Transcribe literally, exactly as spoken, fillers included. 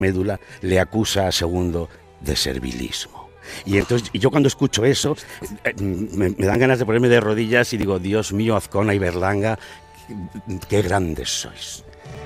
médula le acusa a Segundo de servilismo. Y entonces y yo cuando escucho eso, me, me dan ganas de ponerme de rodillas y digo, Dios mío, Azcona y Berlanga, qué grandes sois.